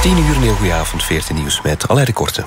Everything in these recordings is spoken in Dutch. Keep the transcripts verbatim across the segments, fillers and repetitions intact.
tien uur, een heel goede avond, veertien nieuws met Alain de Korte.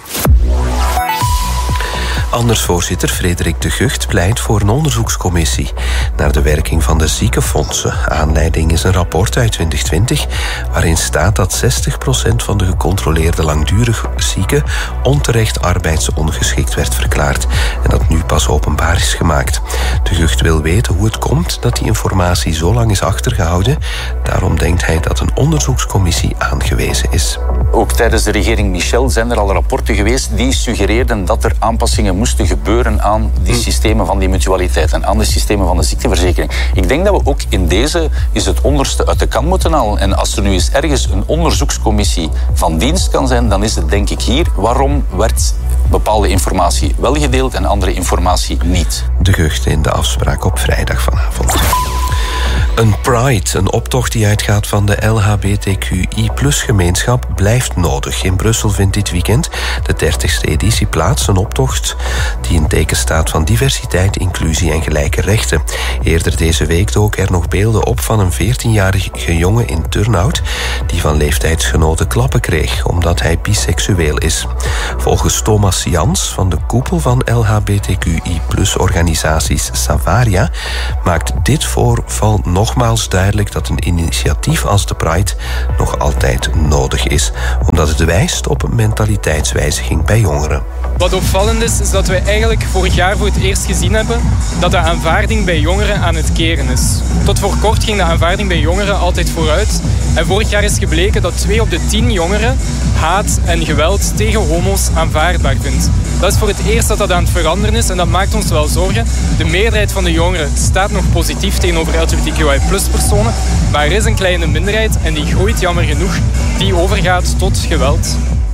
Andersvoorzitter Frederik de Gucht pleit voor een onderzoekscommissie naar de werking van de ziekenfondsen. Aanleiding is een rapport uit twintig twintig waarin staat dat zestig procent van de gecontroleerde langdurig zieken onterecht arbeidsongeschikt werd verklaard en dat nu pas openbaar is gemaakt. De Gucht wil weten hoe het komt dat die informatie zo lang is achtergehouden. Daarom denkt hij dat een onderzoekscommissie aangewezen is. Ook tijdens de regering Michel zijn er al rapporten geweest die suggereerden dat er aanpassingen moesten gebeuren aan die systemen van die mutualiteit en aan de systemen van de ziekteverzekering. Ik denk dat we ook in deze is het onderste uit de kan moeten halen. En als er nu eens ergens een onderzoekscommissie van dienst kan zijn, dan is het denk ik hier. Waarom werd bepaalde informatie wel gedeeld en andere informatie niet? De Gucht in de afspraak op vrijdag vanavond. Een Pride, een optocht die uitgaat van de L H B T Q I plus gemeenschap, blijft nodig. In Brussel vindt dit weekend de dertigste editie plaats. Een optocht die in teken staat van diversiteit, inclusie en gelijke rechten. Eerder deze week doken er nog beelden op van een veertienjarige jongen in Turnhout die van leeftijdsgenoten klappen kreeg omdat hij biseksueel is. Volgens Thomas Jans van de koepel van L H B T Q I plus organisaties Savaria maakt dit voorval nog nogmaals duidelijk dat een initiatief als de Pride nog altijd nodig is, omdat het wijst op een mentaliteitswijziging bij jongeren. Wat opvallend is, is dat wij eigenlijk vorig jaar voor het eerst gezien hebben dat de aanvaarding bij jongeren aan het keren is. Tot voor kort ging de aanvaarding bij jongeren altijd vooruit. En vorig jaar is gebleken dat twee op de tien jongeren haat en geweld tegen homo's aanvaardbaar vindt. Dat is voor het eerst dat dat aan het veranderen is en dat maakt ons wel zorgen. De meerderheid van de jongeren staat nog positief tegenover L G B T Q I plus personen, maar er is een kleine minderheid en die groeit jammer genoeg, die overgaat tot geweld.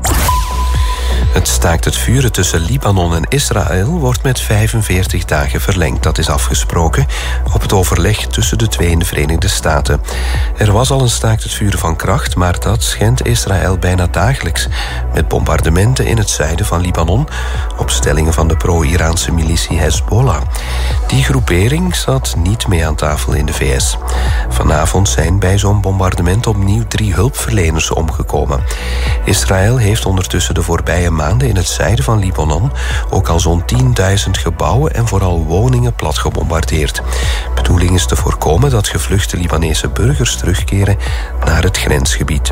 Het staakt het vuren tussen Libanon en Israël wordt met vijfenveertig dagen verlengd. Dat is afgesproken op het overleg tussen de twee in de Verenigde Staten. Er was al een staakt het vuren van kracht, maar dat schendt Israël bijna dagelijks met bombardementen in het zuiden van Libanon op stellingen van de pro-Iraanse militie Hezbollah. Die groepering zat niet mee aan tafel in de V S. Vanavond zijn bij zo'n bombardement opnieuw drie hulpverleners omgekomen. Israël heeft ondertussen de voorbije maanden in het zuiden van Libanon ook al zo'n tienduizend gebouwen en vooral woningen plat gebombardeerd. De bedoeling is te voorkomen dat gevluchte Libanese burgers terugkeren naar het grensgebied.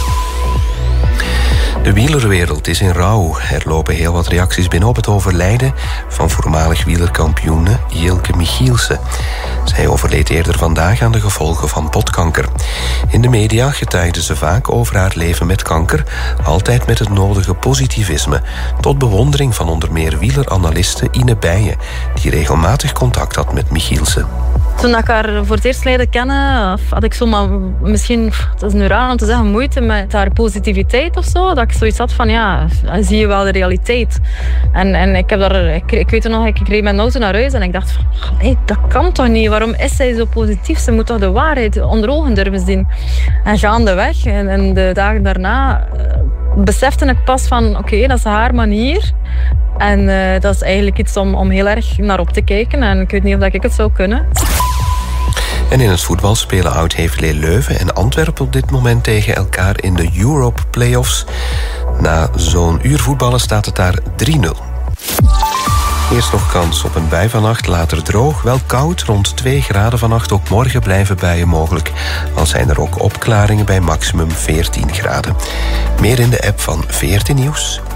De wielerwereld is in rouw. Er lopen heel wat reacties binnen op het overlijden van voormalig wielerkampioene Jilke Michielsen. Zij overleed eerder vandaag aan de gevolgen van botkanker. In de media getuigde ze vaak over haar leven met kanker, altijd met het nodige positivisme, tot bewondering van onder meer wieleranaliste Ine Bijen, die regelmatig contact had met Michielsen. Toen ik haar voor het eerst leerde kennen, had ik zomaar misschien, dat is nu raar om te zeggen, moeite met haar positiviteit of zo. Dat ik zoiets had van, ja, dan zie je wel de realiteit. En, en ik, heb daar, ik, ik weet nog, ik reed met een auto naar huis en ik dacht van, nee, dat kan toch niet? Waarom is zij zo positief? Ze moet toch de waarheid onder ogen durven zien? En gaandeweg, en, en de dagen daarna, besefte ik pas van, oké, okay, dat is haar manier. En uh, dat is eigenlijk iets om, om heel erg naar op te kijken. En ik weet niet of ik het zou kunnen. En in het voetbal spelen Oud-H V L Leuven en Antwerpen op dit moment tegen elkaar in de Europe Playoffs. Na zo'n uur voetballen staat het daar drie nul. Eerst nog kans op een bui vannacht, later droog. Wel koud, rond twee graden vannacht. Ook morgen blijven buien mogelijk. Al zijn er ook opklaringen bij maximum veertien graden. Meer in de app van veertien Nieuws.